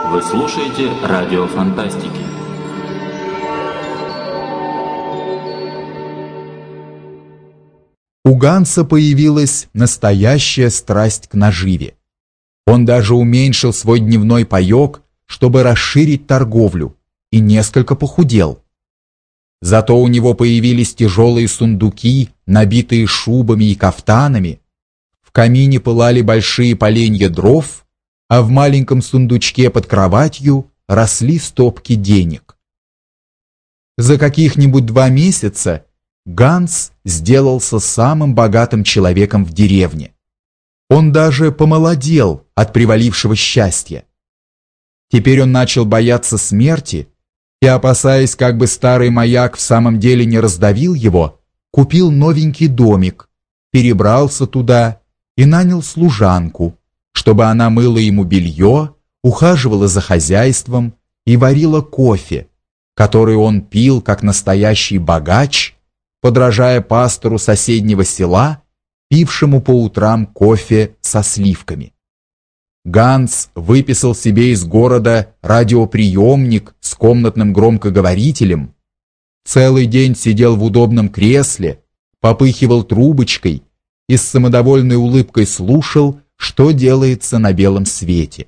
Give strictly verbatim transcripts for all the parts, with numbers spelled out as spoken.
Вы слушаете радио фантастики. У Ганса появилась настоящая страсть к наживе. Он даже уменьшил свой дневной паёк, чтобы расширить торговлю, и несколько похудел. Зато у него появились тяжелые сундуки, набитые шубами и кафтанами. В камине пылали большие поленья дров, а в маленьком сундучке под кроватью росли стопки денег. За каких-нибудь два месяца Ганс сделался самым богатым человеком в деревне. Он даже помолодел от привалившего счастья. Теперь он начал бояться смерти и, опасаясь, как бы старый маяк в самом деле не раздавил его, купил новенький домик, перебрался туда и нанял служанку, чтобы она мыла ему белье, ухаживала за хозяйством и варила кофе, который он пил как настоящий богач, подражая пастору соседнего села, пившему по утрам кофе со сливками. Ганс выписал себе из города радиоприемник с комнатным громкоговорителем, целый день сидел в удобном кресле, попыхивал трубочкой и с самодовольной улыбкой слушал, что делается на белом свете.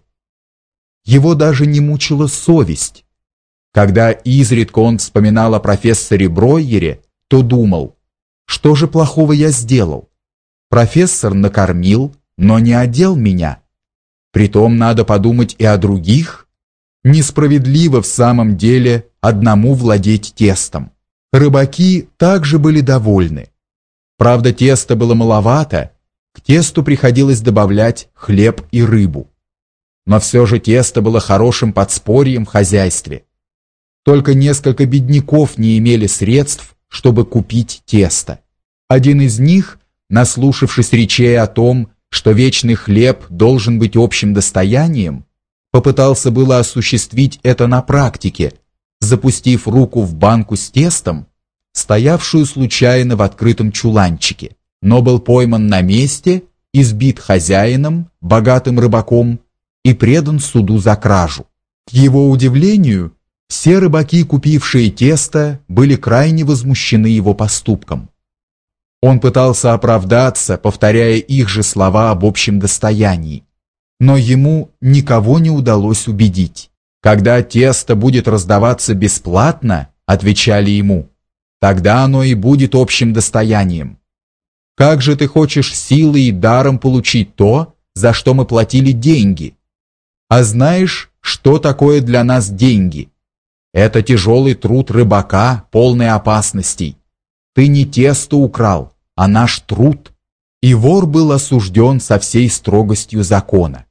Его даже не мучила совесть. Когда изредка он вспоминал о профессоре Бройере, то думал, что же плохого я сделал? Профессор накормил, но не одел меня. Притом надо подумать и о других. Несправедливо в самом деле одному владеть тестом. Рыбаки также были довольны. Правда, теста было маловато, к тесту приходилось добавлять хлеб и рыбу. Но все же тесто было хорошим подспорьем в хозяйстве. Только несколько бедняков не имели средств, чтобы купить тесто. Один из них, наслушавшись речей о том, что вечный хлеб должен быть общим достоянием, попытался было осуществить это на практике, запустив руку в банку с тестом, стоявшую случайно в открытом чуланчике, но был пойман на месте, избит хозяином, богатым рыбаком, и предан суду за кражу. К его удивлению, все рыбаки, купившие тесто, были крайне возмущены его поступком. Он пытался оправдаться, повторяя их же слова об общем достоянии, но ему никого не удалось убедить. «Когда тесто будет раздаваться бесплатно, — отвечали ему, — тогда оно и будет общим достоянием. Как же ты хочешь силой и даром получить то, за что мы платили деньги? А знаешь, что такое для нас деньги? Это тяжелый труд рыбака, полный опасностей. Ты не тесто украл, а наш труд». И вор был осужден со всей строгостью закона.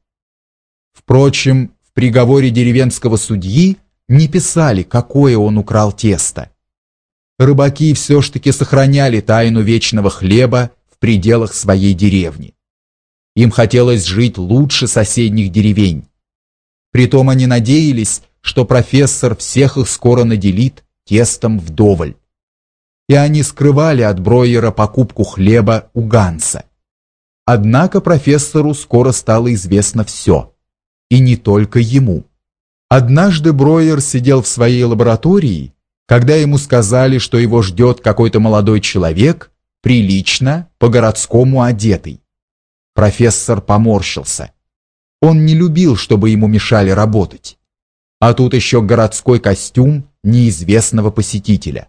Впрочем, в приговоре деревенского судьи не писали, какое он украл тесто. Рыбаки все ж таки сохраняли тайну вечного хлеба в пределах своей деревни. Им хотелось жить лучше соседних деревень. Притом они надеялись, что профессор всех их скоро наделит тестом вдоволь. И они скрывали от Бройера покупку хлеба у Ганса. Однако профессору скоро стало известно все. И не только ему. Однажды Бройер сидел в своей лаборатории, когда ему сказали, что его ждет какой-то молодой человек, прилично, по-городскому одетый. Профессор поморщился. Он не любил, чтобы ему мешали работать. А тут еще городской костюм неизвестного посетителя.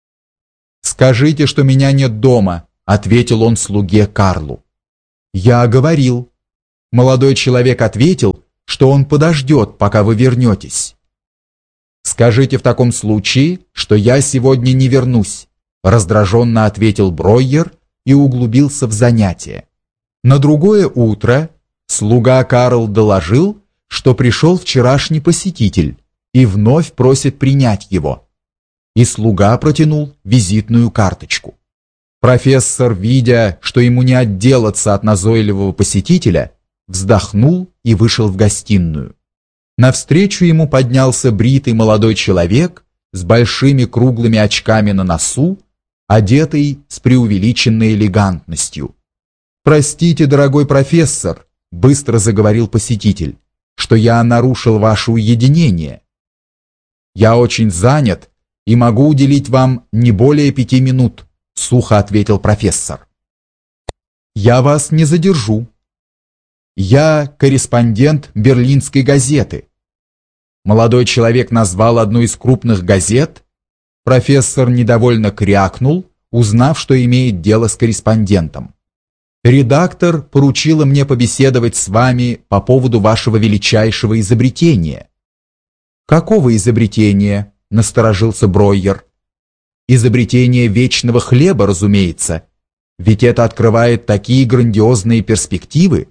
«Скажите, что меня нет дома», — ответил он слуге Карлу. «Я говорил». Молодой человек ответил, что он подождет, пока вы вернетесь. «Скажите в таком случае, что я сегодня не вернусь», — раздраженно ответил Бройер и углубился в занятие. На другое утро слуга Карл доложил, что пришел вчерашний посетитель и вновь просит принять его. И слуга протянул визитную карточку. Профессор, видя, что ему не отделаться от назойливого посетителя, вздохнул и вышел в гостиную. Навстречу ему поднялся бритый молодой человек с большими круглыми очками на носу, одетый с преувеличенной элегантностью. «Простите, дорогой профессор», — быстро заговорил посетитель, что я нарушил ваше уединение. Я очень занят и могу уделить вам не более пяти минут, сухо ответил профессор. Я вас не задержу. Я корреспондент Берлинской газеты. Молодой человек назвал одну из крупных газет. Профессор недовольно крякнул, узнав, что имеет дело с корреспондентом. Редактор поручила мне побеседовать с вами по поводу вашего величайшего изобретения. Какого изобретения? Насторожился Бройер. Изобретение вечного хлеба, разумеется. Ведь это открывает такие грандиозные перспективы.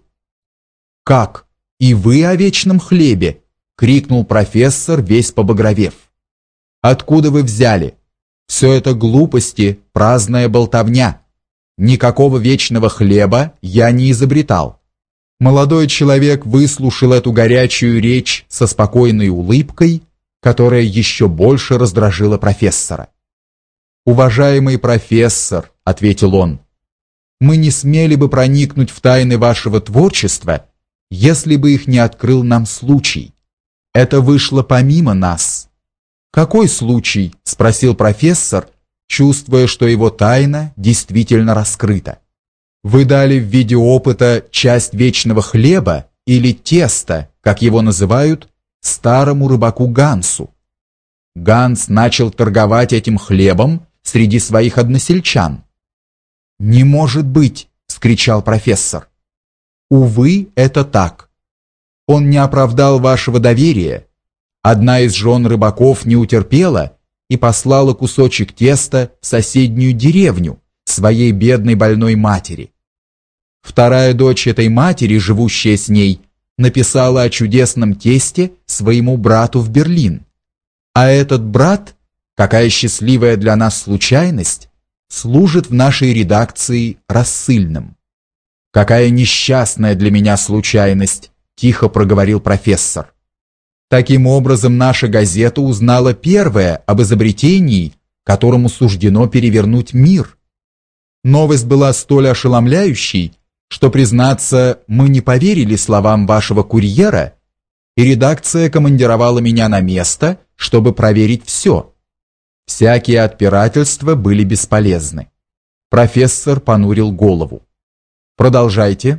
Как? И вы о вечном хлебе? Крикнул профессор, весь побагровев. Откуда вы взяли? Все это глупости, праздная болтовня. Никакого вечного хлеба я не изобретал. Молодой человек выслушал эту горячую речь со спокойной улыбкой, которая еще больше раздражила профессора. «Уважаемый профессор», — ответил он, — «мы не смели бы проникнуть в тайны вашего творчества, если бы их не открыл нам случай. Это вышло помимо нас». «Какой случай?» — спросил профессор, чувствуя, что его тайна действительно раскрыта. «Вы дали в виде опыта часть вечного хлеба или теста, как его называют, старому рыбаку Гансу. Ганс начал торговать этим хлебом среди своих односельчан». «Не может быть!» — вскричал профессор. «Увы, это так. Он не оправдал вашего доверия. Одна из жен рыбаков не утерпела и послала кусочек теста в соседнюю деревню своей бедной больной матери. Вторая дочь этой матери, живущая с ней, написала о чудесном тесте своему брату в Берлин. А этот брат, какая счастливая для нас случайность, служит в нашей редакции рассыльным». «Какая несчастная для меня случайность», – тихо проговорил профессор. «Таким образом, наша газета узнала первое об изобретении, которому суждено перевернуть мир. Новость была столь ошеломляющей, что, признаться, мы не поверили словам вашего курьера, и редакция командировала меня на место, чтобы проверить все. Всякие отпирательства были бесполезны». Профессор понурил голову. «Продолжайте».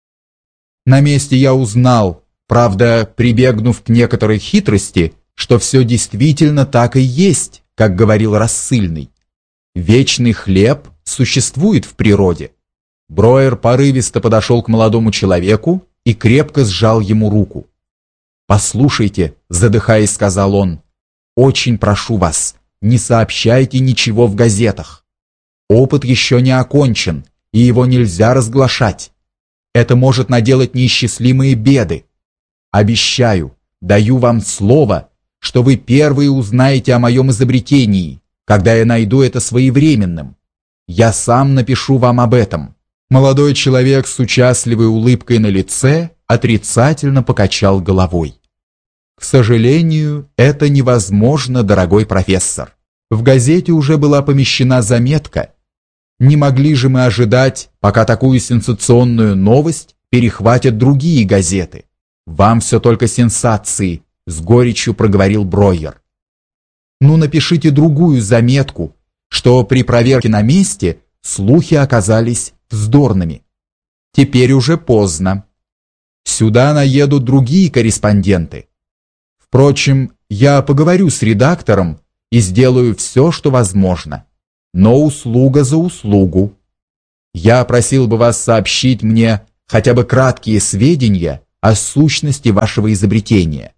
«На месте я узнал, правда, прибегнув к некоторой хитрости, что все действительно так и есть, как говорил рассыльный. Вечный хлеб существует в природе». Бройер порывисто подошел к молодому человеку и крепко сжал ему руку. «Послушайте», — задыхаясь, сказал он, — «очень прошу вас, не сообщайте ничего в газетах. Опыт еще не окончен, и его нельзя разглашать. Это может наделать неисчислимые беды. Обещаю, даю вам слово, что вы первые узнаете о моем изобретении, когда я найду это своевременным. Я сам напишу вам об этом». Молодой человек с участливой улыбкой на лице отрицательно покачал головой. «К сожалению, это невозможно, дорогой профессор. В газете уже была помещена заметка. Не могли же мы ожидать, пока такую сенсационную новость перехватят другие газеты. Вам все только сенсации», — с горечью проговорил Бройер. «Ну, напишите другую заметку, что при проверке на месте слухи оказались вздорными. Теперь уже поздно. Сюда наедут другие корреспонденты. Впрочем, я поговорю с редактором и сделаю все, что возможно. Но услуга за услугу. Я просил бы вас сообщить мне хотя бы краткие сведения о сущности вашего изобретения.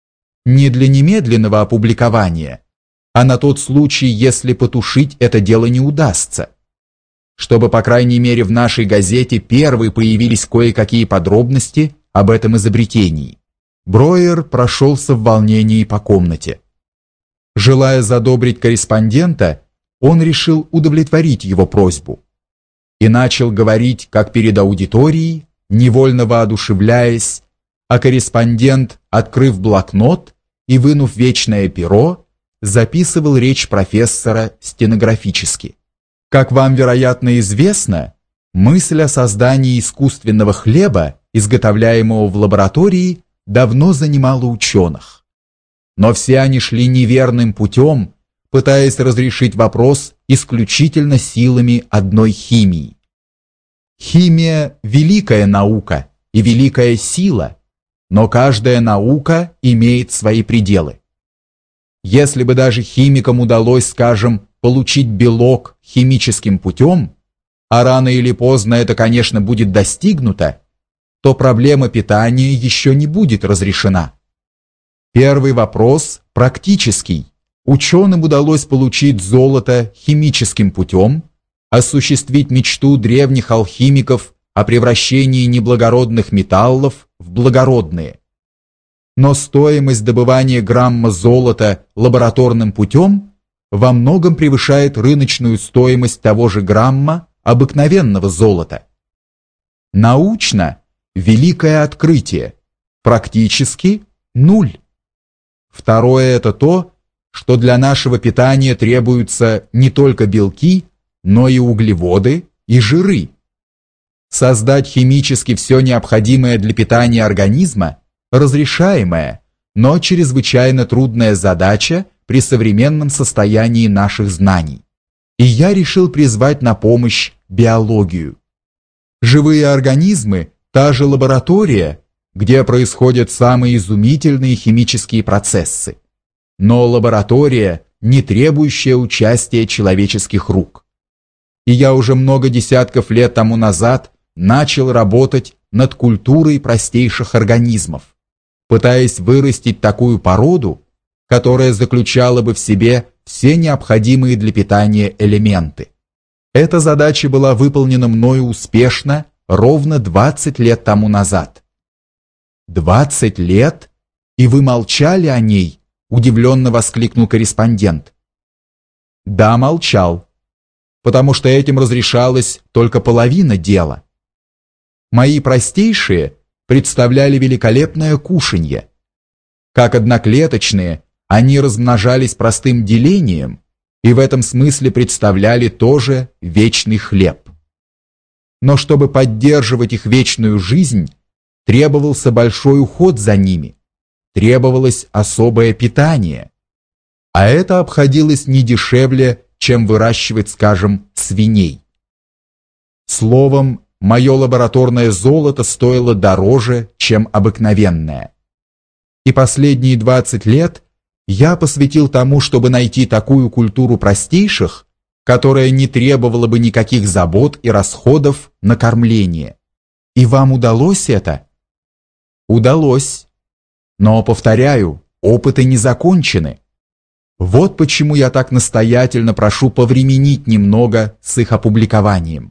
Не для немедленного опубликования, а на тот случай, если потушить это дело не удастся. Чтобы, по крайней мере, в нашей газете первой появились кое-какие подробности об этом изобретении». Бройер прошелся в волнении по комнате. Желая задобрить корреспондента, он решил удовлетворить его просьбу и начал говорить, как перед аудиторией, невольно воодушевляясь, а корреспондент, открыв блокнот и вынув вечное перо, записывал речь профессора стенографически. Как вам, вероятно, известно, мысль о создании искусственного хлеба, изготовляемого в лаборатории, давно занимало ученых. Но все они шли неверным путем, пытаясь разрешить вопрос исключительно силами одной химии. Химия – великая наука и великая сила, но каждая наука имеет свои пределы. Если бы даже химикам удалось, скажем, получить белок химическим путем, а рано или поздно это, конечно, будет достигнуто, то проблема питания еще не будет разрешена. Первый вопрос практический. Ученым удалось получить золото химическим путем, осуществить мечту древних алхимиков о превращении неблагородных металлов в благородные. Но стоимость добывания грамма золота лабораторным путем во многом превышает рыночную стоимость того же грамма обыкновенного золота. Научно – великое открытие, практически – нуль. Второе – это то, что для нашего питания требуются не только белки, но и углеводы и жиры. Создать химически все необходимое для питания организма – разрешаемая, но чрезвычайно трудная задача при современном состоянии наших знаний. И я решил призвать на помощь биологию. Живые организмы – та же лаборатория, где происходят самые изумительные химические процессы. Но лаборатория, не требующая участия человеческих рук. И я уже много десятков лет тому назад начал работать над культурой простейших организмов, пытаясь вырастить такую породу, которая заключала бы в себе все необходимые для питания элементы. Эта задача была выполнена мною успешно ровно двадцать лет тому назад. «Двадцать лет? И вы молчали о ней?» – удивленно воскликнул корреспондент. «Да, молчал, потому что этим разрешалась только половина дела. Мои простейшие представляли великолепное кушанье. Как одноклеточные, они размножались простым делением и в этом смысле представляли тоже вечный хлеб. Но чтобы поддерживать их вечную жизнь, требовался большой уход за ними, требовалось особое питание, а это обходилось не дешевле, чем выращивать, скажем, свиней. Словом, мое лабораторное золото стоило дороже, чем обыкновенное. И последние двадцать лет я посвятил тому, чтобы найти такую культуру простейших, которая не требовала бы никаких забот и расходов на кормление. И вам удалось это? Удалось. Но, повторяю, опыты не закончены. Вот почему я так настоятельно прошу повременить немного с их опубликованием.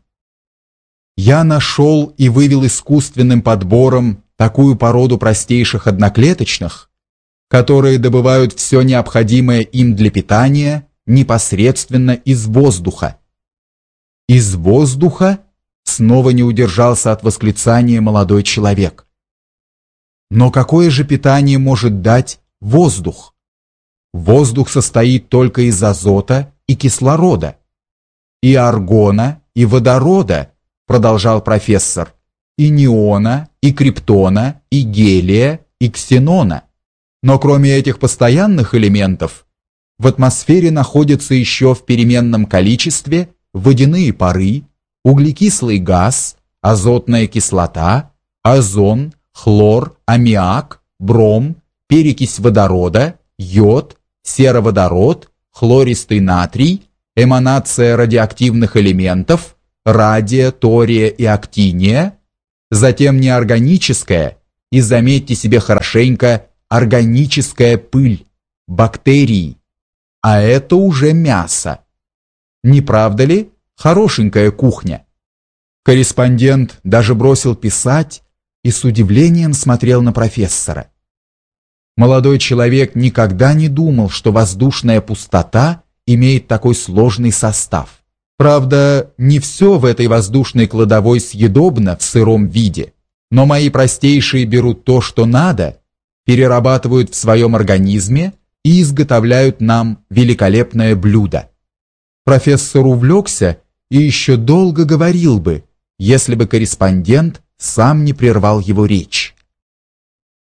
Я нашел и вывел искусственным подбором такую породу простейших одноклеточных, которые добывают все необходимое им для питания непосредственно из воздуха. Из воздуха? Снова не удержался от восклицания молодой человек. Но какое же питание может дать воздух? Воздух состоит только из азота и кислорода, и аргона, и водорода, продолжал профессор, и неона, и криптона, и гелия, и ксенона. Но кроме этих постоянных элементов, в атмосфере находятся еще в переменном количестве водяные пары, углекислый газ, азотная кислота, озон, хлор, аммиак, бром, перекись водорода, йод, сероводород, хлористый натрий, эманация радиоактивных элементов, радия, тория и актиния, затем неорганическая и, заметьте себе хорошенько, органическая пыль, бактерии, а это уже мясо. Не правда ли хорошенькая кухня? Корреспондент даже бросил писать и с удивлением смотрел на профессора. Молодой человек никогда не думал, что воздушная пустота имеет такой сложный состав. Правда, не все в этой воздушной кладовой съедобно в сыром виде, но мои простейшие берут то, что надо, перерабатывают в своем организме и изготовляют нам великолепное блюдо. Профессор увлекся и еще долго говорил бы, если бы корреспондент сам не прервал его речь.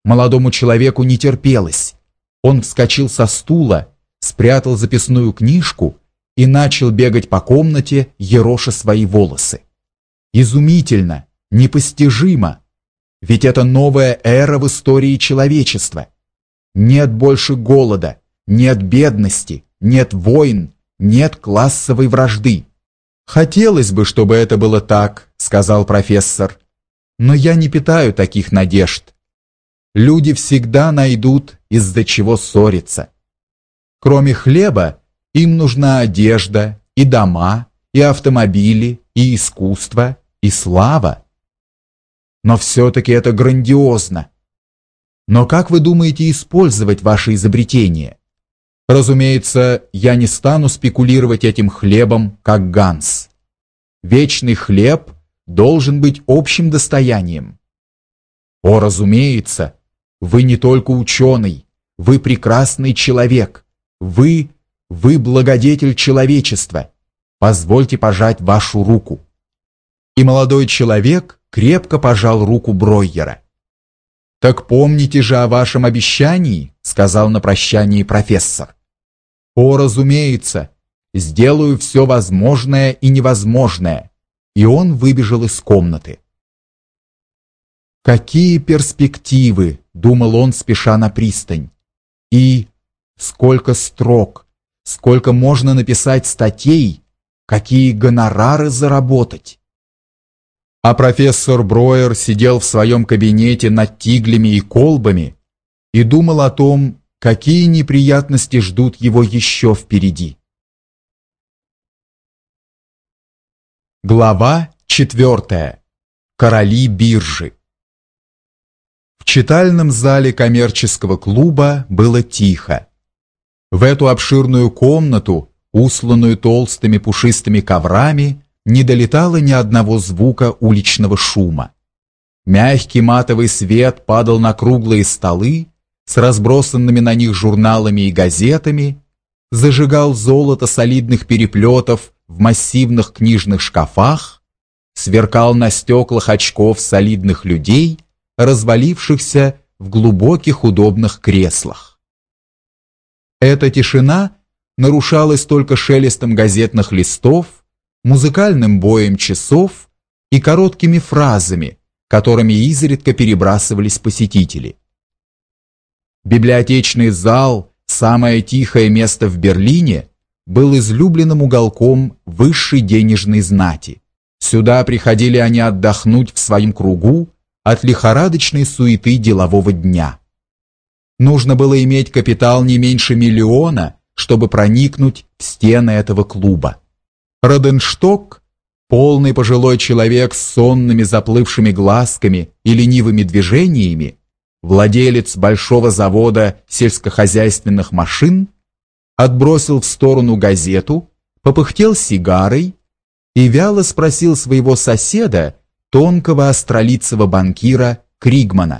Молодому человеку не терпелось. Он вскочил со стула, спрятал записную книжку и начал бегать по комнате, ероша свои волосы. Изумительно, непостижимо, ведь это новая эра в истории человечества. Нет больше голода, нет бедности, нет войн, нет классовой вражды. «Хотелось бы, чтобы это было так», — сказал профессор, «но я не питаю таких надежд. Люди всегда найдут, из-за чего ссориться. Кроме хлеба, им нужна одежда, и дома, и автомобили, и искусство, и слава. Но все-таки это грандиозно. Но как вы думаете использовать ваше изобретение? Разумеется, я не стану спекулировать этим хлебом, как Ганс. Вечный хлеб должен быть общим достоянием. О, разумеется, вы не только ученый, вы прекрасный человек, вы, вы благодетель человечества. Позвольте пожать вашу руку». И молодой человек крепко пожал руку Бройера. «Так помните же о вашем обещании», — сказал на прощании профессор. «О, разумеется, сделаю все возможное и невозможное», и он выбежал из комнаты. «Какие перспективы», — думал он, спеша на пристань, «и сколько строк, сколько можно написать статей, какие гонорары заработать». А профессор Броер сидел в своем кабинете над тиглями и колбами и думал о том, какие неприятности ждут его еще впереди. Глава четвертая. Короли биржи. В читальном зале коммерческого клуба было тихо. В эту обширную комнату, усланную толстыми пушистыми коврами, не долетало ни одного звука уличного шума. Мягкий матовый свет падал на круглые столы с разбросанными на них журналами и газетами, зажигал золото солидных переплетов в массивных книжных шкафах, сверкал на стеклах очков солидных людей, развалившихся в глубоких удобных креслах. Эта тишина нарушалась только шелестом газетных листов, музыкальным боем часов и короткими фразами, которыми изредка перебрасывались посетители. Библиотечный зал, самое тихое место в Берлине, был излюбленным уголком высшей денежной знати. Сюда приходили они отдохнуть в своем кругу от лихорадочной суеты делового дня. Нужно было иметь капитал не меньше миллиона, чтобы проникнуть в стены этого клуба. Роденшток, полный пожилой человек с сонными заплывшими глазками и ленивыми движениями, владелец большого завода сельскохозяйственных машин, отбросил в сторону газету, попыхтел сигарой и вяло спросил своего соседа, тонкого астролицего банкира Кригмана: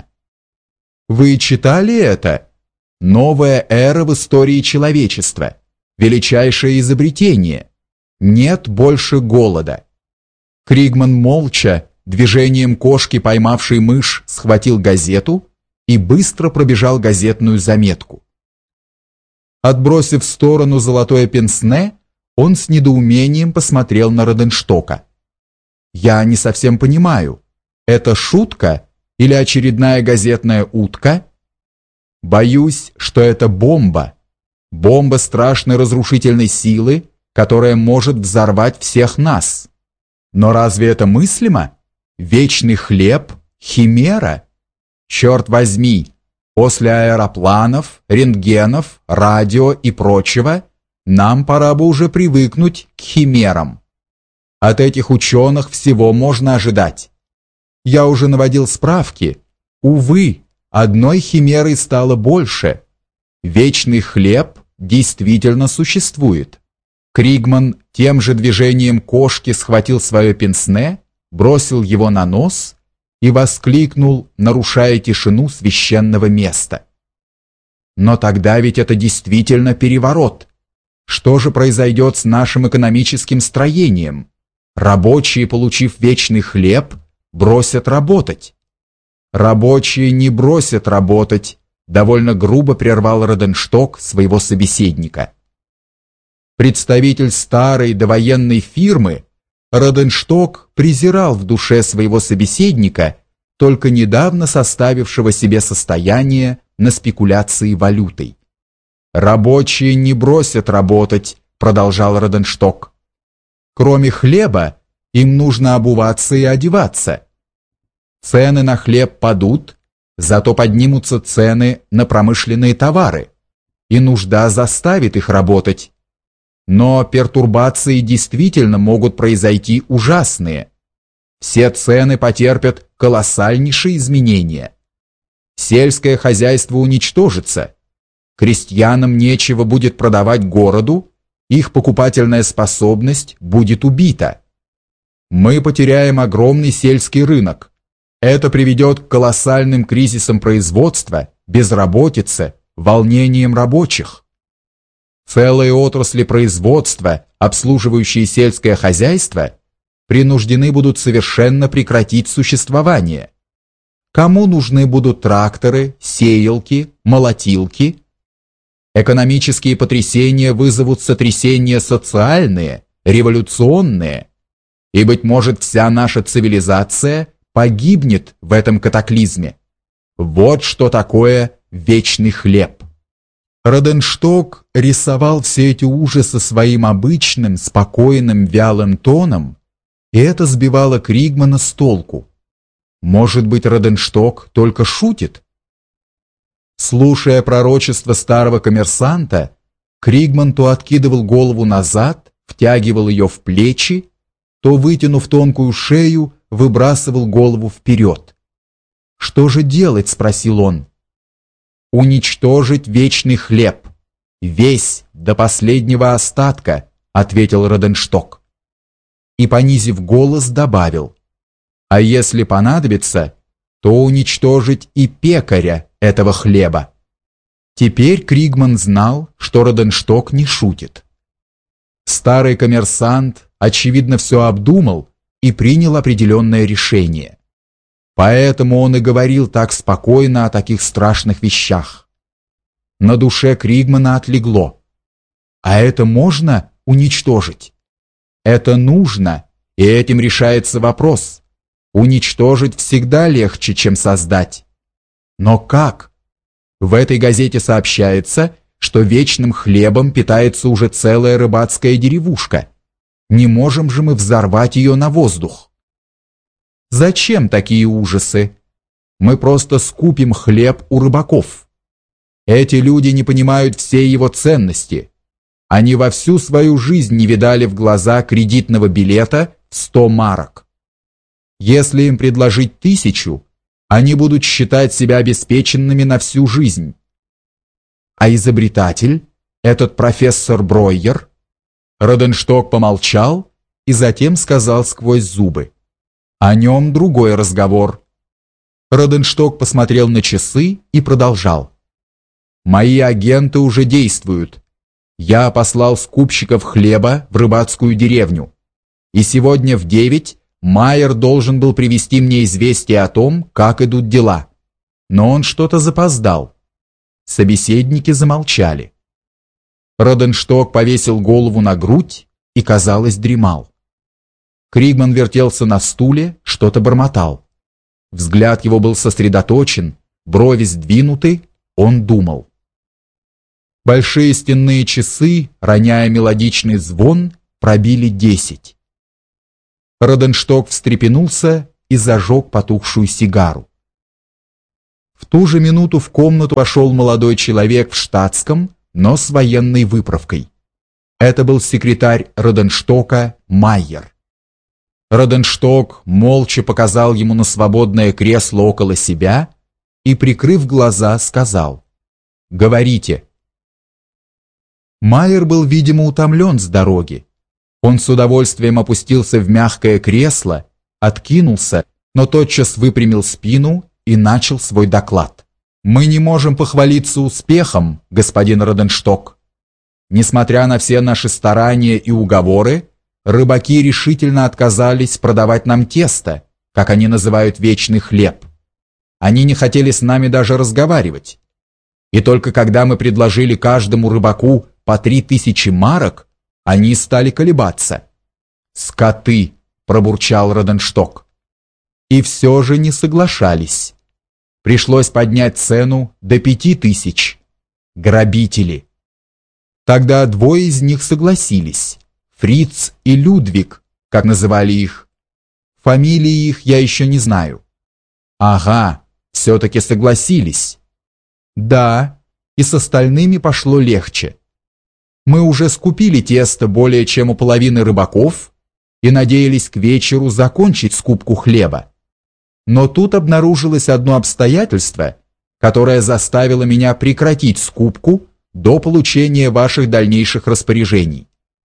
«Вы читали это? Новая эра в истории человечества, величайшее изобретение. Нет больше голода». Кригман молча, движением кошки, поймавшей мышь, схватил газету и быстро пробежал газетную заметку. Отбросив в сторону золотое пенсне, он с недоумением посмотрел на Роденштока. «Я не совсем понимаю, это шутка или очередная газетная утка?» «Боюсь, что это бомба. Бомба страшной разрушительной силы, которая может взорвать всех нас. Но разве это мыслимо? Вечный хлеб? Химера? Черт возьми, после аэропланов, рентгенов, радио и прочего нам пора бы уже привыкнуть к химерам. От этих ученых всего можно ожидать. Я уже наводил справки. Увы, одной химерой стало больше. Вечный хлеб действительно существует». Кригман тем же движением кошки схватил свое пенсне, бросил его на нос и воскликнул, нарушая тишину священного места: «Но тогда ведь это действительно переворот. Что же произойдет с нашим экономическим строением? Рабочие, получив вечный хлеб, бросят работать. Рабочие не бросят работать, довольно грубо прервал Роденшток своего собеседника. Представитель старой довоенной фирмы, Роденшток презирал в душе своего собеседника, только недавно составившего себе состояние на спекуляции валютой. «Рабочие не бросят работать», — продолжал Роденшток. «Кроме хлеба, им нужно обуваться и одеваться. Цены на хлеб падут, зато поднимутся цены на промышленные товары, и нужда заставит их работать. Но пертурбации действительно могут произойти ужасные. Все цены потерпят колоссальнейшие изменения. Сельское хозяйство уничтожится. Крестьянам нечего будет продавать городу, их покупательная способность будет убита. Мы потеряем огромный сельский рынок. Это приведет к колоссальным кризисам производства, безработице, волнениям рабочих. Целые отрасли производства, обслуживающие сельское хозяйство, принуждены будут совершенно прекратить существование. Кому нужны будут тракторы, сеялки, молотилки? Экономические потрясения вызовут сотрясения социальные, революционные, и, быть может, вся наша цивилизация погибнет в этом катаклизме. Вот что такое вечный хлеб. Роденшток рисовал все эти ужасы своим обычным, спокойным, вялым тоном, и это сбивало Кригмана с толку. Может быть, Роденшток только шутит? Слушая пророчество старого коммерсанта, Кригман то откидывал голову назад, втягивал ее в плечи, то, вытянув тонкую шею, выбрасывал голову вперед. «Что же делать?» – спросил он. «Уничтожить вечный хлеб. Весь, до последнего остатка», – ответил Роденшток. И, понизив голос, добавил: «А если понадобится, то уничтожить и пекаря этого хлеба». Теперь Кригман знал, что Роденшток не шутит. Старый коммерсант, очевидно, все обдумал и принял определенное решение. Поэтому он и говорил так спокойно о таких страшных вещах. На душе Кригмана отлегло. А это можно уничтожить? Это нужно, и этим решается вопрос. Уничтожить всегда легче, чем создать. Но как? В этой газете сообщается, что вечным хлебом питается уже целая рыбацкая деревушка. Не можем же мы взорвать ее на воздух? Зачем такие ужасы? Мы просто скупим хлеб у рыбаков. Эти люди не понимают всей его ценности. Они во всю свою жизнь не видали в глаза кредитного билета в сто марок. Если им предложить тысячу, они будут считать себя обеспеченными на всю жизнь. А изобретатель, этот профессор Бройер? Роденшток помолчал и затем сказал сквозь зубы: «О нем другой разговор». Роденшток посмотрел на часы и продолжал: «Мои агенты уже действуют. Я послал скупщиков хлеба в рыбацкую деревню, и сегодня в девять Майер должен был привести мне известие о том, как идут дела. Но он что-то запоздал». Собеседники замолчали. Роденшток повесил голову на грудь и, казалось, дремал. Кригман вертелся на стуле, что-то бормотал. Взгляд его был сосредоточен, брови сдвинуты, он думал. Большие стенные часы, роняя мелодичный звон, пробили десять. Роденшток встрепенулся и зажег потухшую сигару. В ту же минуту в комнату вошел молодой человек в штатском, но с военной выправкой. Это был секретарь Роденштока Майер. Роденшток молча показал ему на свободное кресло около себя и, прикрыв глаза, сказал: «Говорите». Майер был, видимо, утомлен с дороги. Он с удовольствием опустился в мягкое кресло, откинулся, но тотчас выпрямил спину и начал свой доклад. «Мы не можем похвалиться успехом, господин Роденшток. Несмотря на все наши старания и уговоры, рыбаки решительно отказались продавать нам тесто, как они называют вечный хлеб. Они не хотели с нами даже разговаривать. И только когда мы предложили каждому рыбаку по три тысячи марок, они стали колебаться. «Скоты!» – пробурчал Роденшток. И все же не соглашались. Пришлось поднять цену до пяти тысяч. Грабители. Тогда двое из них согласились. Фриц и Людвиг, как называли их. Фамилии их я еще не знаю. Ага, все-таки согласились. Да, и с остальными пошло легче. Мы уже скупили тесто более чем у половины рыбаков и надеялись к вечеру закончить скупку хлеба. Но тут обнаружилось одно обстоятельство, которое заставило меня прекратить скупку до получения ваших дальнейших распоряжений.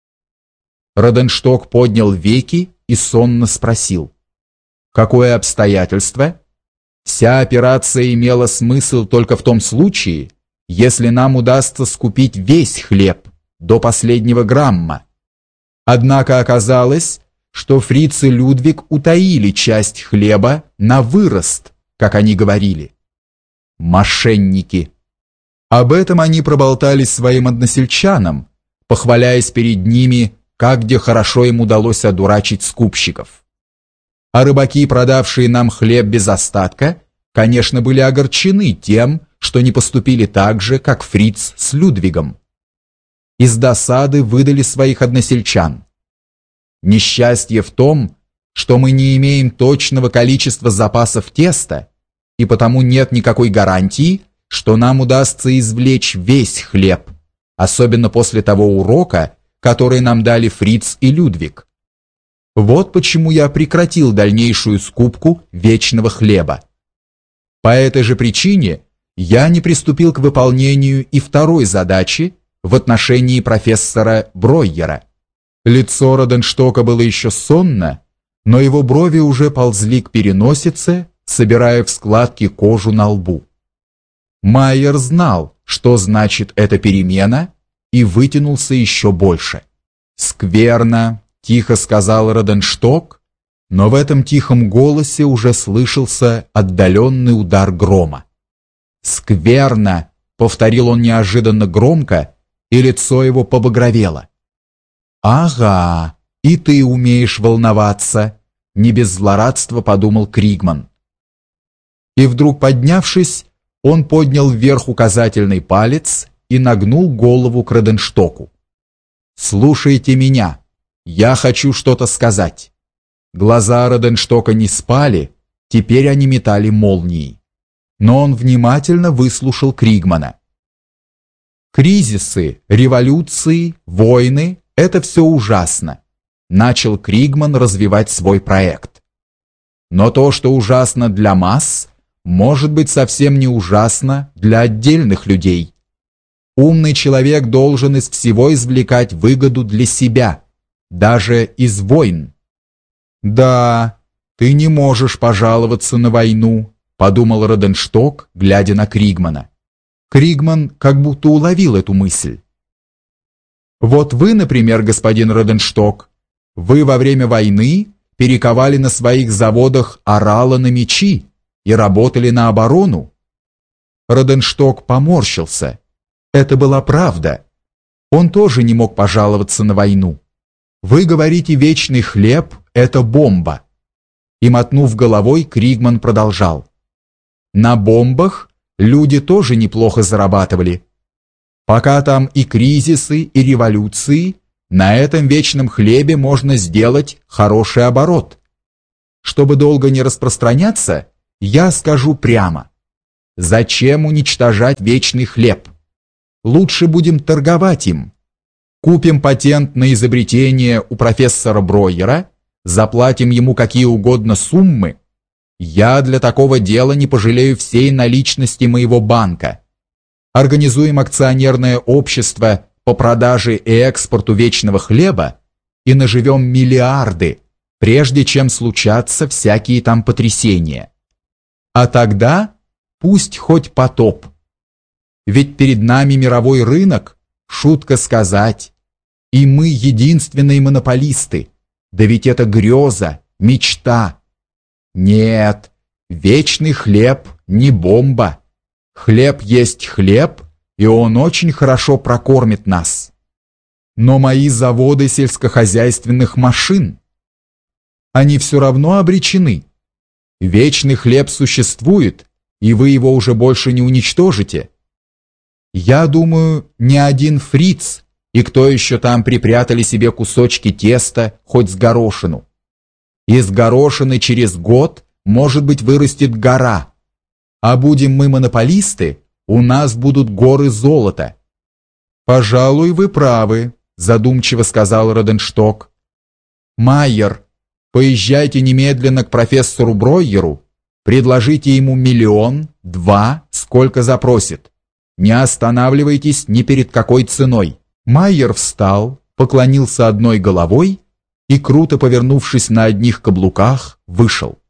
Роденшток поднял веки и сонно спросил: «Какое обстоятельство?» Вся операция имела смысл только в том случае, если нам удастся скупить весь хлеб до последнего грамма. Однако оказалось, что Фриц и Людвиг утаили часть хлеба на вырост, как они говорили. Мошенники. Об этом они проболтались своим односельчанам, похваляясь перед ними, как где хорошо им удалось одурачить скупщиков. А рыбаки, продавшие нам хлеб без остатка, конечно, были огорчены тем, что не поступили так же, как Фриц с Людвигом. Из досады выдали своих односельчан. Несчастье в том, что мы не имеем точного количества запасов теста, и потому нет никакой гарантии, что нам удастся извлечь весь хлеб, особенно после того урока, который нам дали Фриц и Людвиг. Вот почему я прекратил дальнейшую скупку вечного хлеба. По этой же причине я не приступил к выполнению и второй задачи в отношении профессора Бройера. Лицо Роденштока было еще сонно, но его брови уже ползли к переносице, собирая в складки кожу на лбу. Майер знал, что значит эта перемена, и вытянулся еще больше. «Скверно», — тихо сказал Роденшток, но в этом тихом голосе уже слышался отдаленный удар грома. «Скверно», — повторил он неожиданно громко, и лицо его побагровело. «Ага, и ты умеешь волноваться», — не без злорадства подумал Кригман. И вдруг, поднявшись, он поднял вверх указательный палец и нагнул голову к Роденштоку. «Слушайте меня, я хочу что-то сказать». Глаза Роденштока не спали, теперь они метали молнии. Но он внимательно выслушал Кригмана. «Кризисы, революции, войны – это все ужасно», – начал Кригман развивать свой проект. «Но то, что ужасно для масс, может быть совсем не ужасно для отдельных людей. Умный человек должен из всего извлекать выгоду для себя, даже из войн». «Да, ты не можешь пожаловаться на войну», – подумал Роденшток, глядя на Кригмана. Кригман как будто уловил эту мысль. «Вот вы, например, господин Роденшток, вы во время войны перековали на своих заводах орала на мечи и работали на оборону». Роденшток поморщился. Это была правда. Он тоже не мог пожаловаться на войну. «Вы говорите, вечный хлеб – это бомба». И, мотнув головой, Кригман продолжал. «На бомбах люди тоже неплохо зарабатывали. Пока там и кризисы, и революции, на этом вечном хлебе можно сделать хороший оборот. Чтобы долго не распространяться, я скажу прямо. Зачем уничтожать вечный хлеб? Лучше будем торговать им. Купим патент на изобретение у профессора Бройера, заплатим ему какие угодно суммы. Я для такого дела не пожалею всей наличности моего банка. Организуем акционерное общество по продаже и экспорту вечного хлеба и наживем миллиарды, прежде чем случатся всякие там потрясения. А тогда пусть хоть потоп. Ведь перед нами мировой рынок, шутка сказать, и мы единственные монополисты. Да ведь это греза, мечта. Нет, Вечный хлеб не бомба. Хлеб есть хлеб, и он очень хорошо прокормит нас. Но мои заводы сельскохозяйственных машин, они все равно обречены. Вечный хлеб существует, и вы его уже больше не уничтожите. Я думаю, ни один фриц и кто еще там припрятали себе кусочки теста, хоть с горошину. Из горошины через год, может быть, вырастет гора. А будем мы монополисты, у нас будут горы золота. Пожалуй, вы правы, задумчиво сказал Роденшток. Майер, поезжайте немедленно к профессору Бройеру, предложите ему миллион, два, сколько запросит. Не останавливайтесь ни перед какой ценой. Майер встал, поклонился одной головой и, круто повернувшись на одних каблуках, вышел.